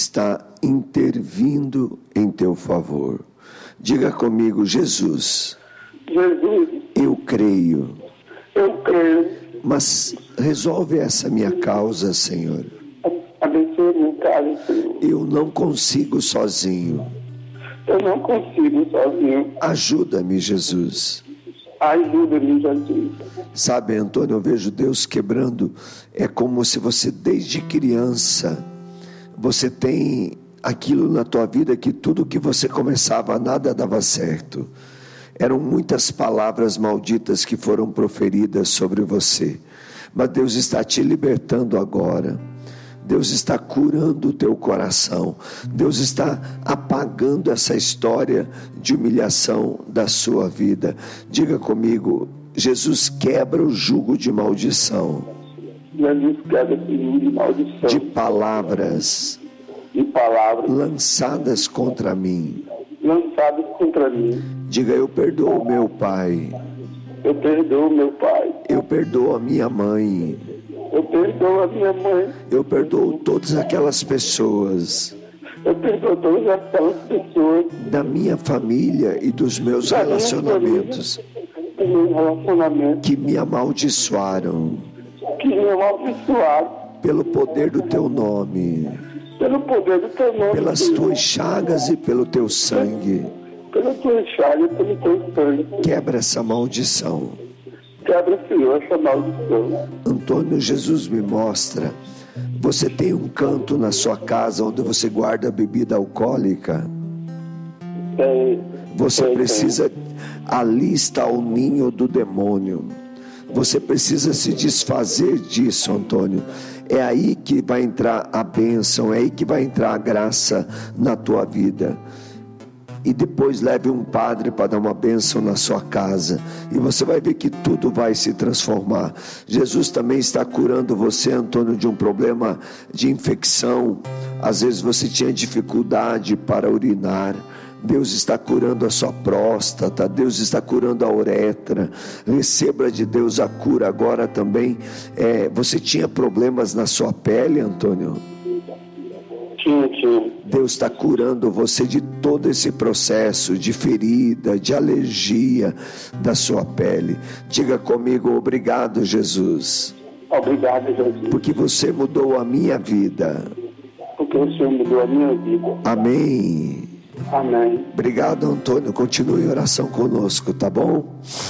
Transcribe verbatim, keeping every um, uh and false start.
está intervindo em teu favor. Diga comigo: Jesus, Jesus, eu creio, eu creio. mas resolve essa minha causa, Senhor. Abençoe meu caso, Senhor. Eu não consigo sozinho. Eu não consigo sozinho. Ajuda-me, Jesus. Ajuda-me, Jesus. Sabe, Antônio, eu vejo Deus quebrando. É como se você, desde criança, você tem aquilo na tua vida que tudo que você começava, nada dava certo. Eram muitas palavras malditas que foram proferidas sobre você. Mas Deus está te libertando agora. Deus está curando o teu coração. Deus está apagando essa história de humilhação da sua vida. Diga comigo: Jesus quebra o jugo de maldição. Jesus quebra esse jugo de maldição. De palavras. De palavras. Lançadas contra mim. Lançadas contra mim. Diga: eu perdoo meu pai. Eu perdoo meu pai. Eu perdoo a minha mãe. Eu perdoo a minha mãe. Eu perdoo todas aquelas pessoas. Eu perdoo todas aquelas pessoas. Da minha família e dos meus da relacionamentos. Do meu relacionamento. Que me amaldiçoaram. Que me amaldiçoaram. Pelo poder do teu nome. Pelo poder do teu nome. Pelas Senhor. tuas chagas e pelo teu sangue. Pela tua chaga e pelo teu sangue. Quebra essa maldição. Quebra, Senhor, essa maldição. Antônio, Jesus me mostra. Você tem um canto na sua casa onde você guarda bebida alcoólica? Tem. Você tem, precisa... tem. Ali está o ninho do demônio. Você precisa se desfazer disso, Antônio. É aí que vai entrar a bênção, é aí que vai entrar a graça na tua vida. E depois leve um padre para dar uma bênção na sua casa, e você vai ver que tudo vai se transformar. Jesus também está curando você, Antônio, de um problema de infecção. Às vezes você tinha dificuldade para urinar. Deus está curando a sua próstata, Deus está curando a uretra. Receba de Deus a cura agora também. É, você tinha problemas na sua pele, Antônio? Tinha, tinha. Deus está curando você de todo esse processo de ferida, de alergia da sua pele. Diga comigo: obrigado, Jesus. Obrigado, Jesus. Porque você mudou a minha vida. Porque o Senhor mudou a minha vida. Amém. Amém. Obrigado, Antônio. Continue em oração conosco, tá bom?